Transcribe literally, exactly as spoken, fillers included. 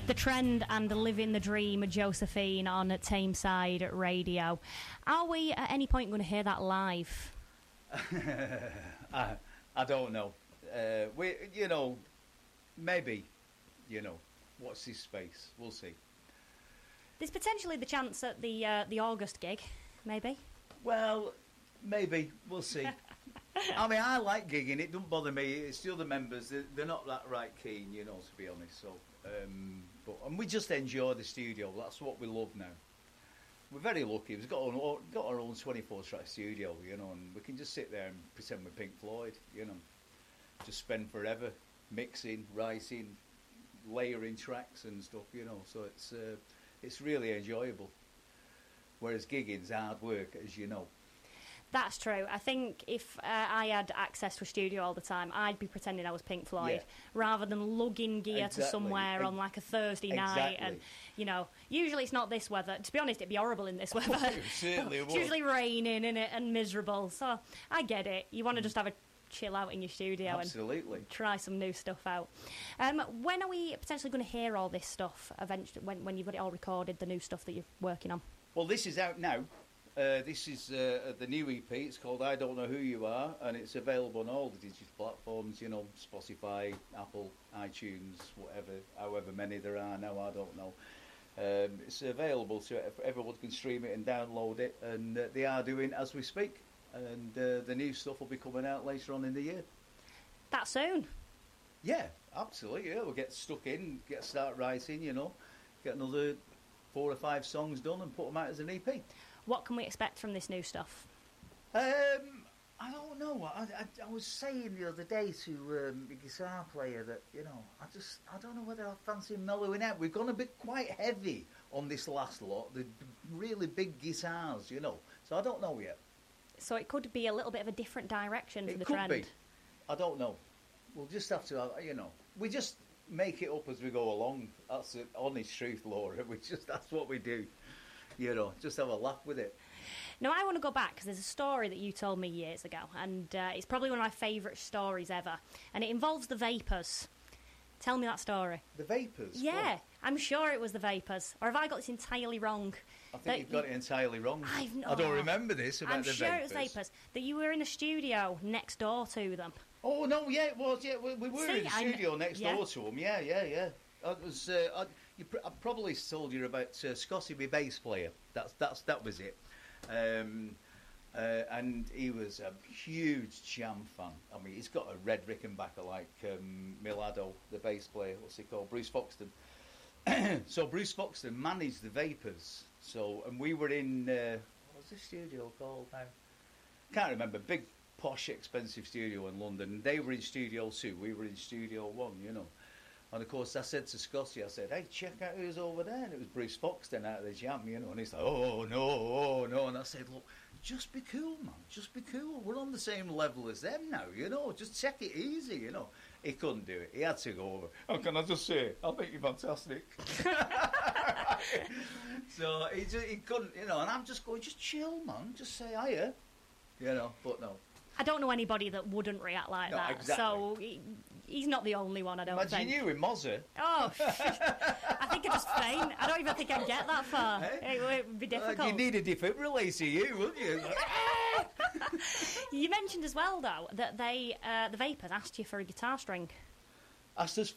The Trend and Living the Dream, Josephine on Tameside Radio. Are we at any point going to hear that live? I, I don't know. Uh, we, you know, maybe, you know, watch this space. We'll see. There's potentially the chance at the uh, the August gig, maybe. Well, maybe. We'll see. I mean, I like gigging. It doesn't bother me. It's the other members. They're, they're not that right keen, you know, to be honest. So, um, but and we just enjoy the studio. That's what we love now. We're very lucky. We've got our, got our own twenty-four track studio, you know, and we can just sit there and pretend we're Pink Floyd, you know. Just spend forever mixing, writing, layering tracks and stuff, you know. So it's uh, it's really enjoyable. Whereas gigging's hard work, as you know. That's true. I think if uh, I had access to a studio all the time, I'd be pretending I was Pink Floyd, yeah, rather than lugging gear exactly. to somewhere on like a Thursday exactly. night. And, you know, usually it's not this weather. To be honest, it'd be horrible in this weather. Oh, certainly It's usually raining, innit, and miserable. So I get it. You want to just have a chill out in your studio Absolutely. and try some new stuff out. Um, when are we potentially going to hear all this stuff eventually, when, when you've got it all recorded, the new stuff that you're working on? Well, this is out now. Uh, this is uh, the new E P. It's called I Don't Know Who You Are, and it's available on all the digital platforms, you know, Spotify, Apple, iTunes, whatever, however many there are now, I don't know. Um, it's available so everyone can stream it and download it, and uh, they are doing as we speak, and uh, the new stuff will be coming out later on in the year. That soon? Yeah, absolutely, yeah. We'll get stuck in, get start writing, you know, get another four or five songs done and put them out as an E P. What can we expect from this new stuff? Um, I don't know. I, I, I was saying the other day to um, the guitar player that, you know, I just, I don't know whether I fancy mellowing out. We've gone a bit quite heavy on this last lot, the really big guitars, you know. So I don't know yet. So it could be a little bit of a different direction for it the could Trend. Be. I don't know. We'll just have to, you know, we just make it up as we go along. That's the honest truth, Laura. We just, that's what we do. You know, just have a laugh with it. Now, I want to go back because there's a story that you told me years ago, and uh, it's probably one of my favourite stories ever, and it involves the Vapors. Tell me that story. The Vapors? Yeah, what? I'm sure it was the Vapors. Or have I got this entirely wrong? I think that you've got it entirely wrong. I've not, I don't remember this about I'm the sure Vapors. it was Vapors. That you were in a studio next door to them. Oh, no, yeah, it was. Yeah, we, we were See, in the studio I, next yeah. door to them. Yeah, yeah, yeah. I was. Uh, I, you pr- I probably told you about uh, Scotty, my bass player. That's that's that was it. Um, uh, and he was a huge Jam fan. I mean, he's got a red Rickenbacker like um, Milado, the bass player. What's he called? Bruce Foxton. So Bruce Foxton managed the Vapors. So and we were in uh, what was this studio called now? Can't remember. Big posh, expensive studio in London. They were in Studio Two. We were in Studio One. You know. And of course, I said to Scotty, I said, "Hey, check out who's over there." And it was Bruce Foxton out of the Jam, you know. And he's like, "Oh no, oh no!" And I said, "Look, just be cool, man. Just be cool. We're on the same level as them now, you know. Just take it easy, you know." He couldn't do it. He had to go over. "Oh, can I just say, I think you're fantastic." So he just, he couldn't, you know. And I'm just going, just chill, man. Just say hiya, you know. But no. I don't know anybody that wouldn't react like no, that. Exactly. So he, he's not the only one, I don't Imagine think. you in Mozza. Oh, I think I'd just faint. I don't even think I'd get that far. Hey? It would be difficult. Uh, you need a defibrillator, you, wouldn't you? You mentioned as well, though, that they, uh, the Vapors asked you for a guitar string. Asked us